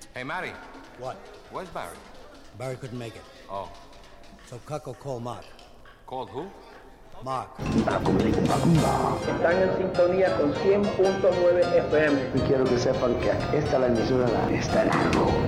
Hey, Matty, What? where's Barry? Barry couldn't make it. Oh, So Cuck will call Mark. called who? Mark. Están en sintonía con 100.9 FM. Y quiero que sepan que esta la emisora está en algo.